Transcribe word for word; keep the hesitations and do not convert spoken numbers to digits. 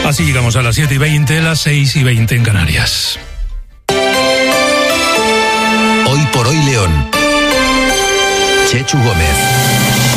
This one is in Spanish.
Así llegamos a las siete y veinte, las seis y veinte en Canarias. Hoy por hoy León. Chechu Gómez.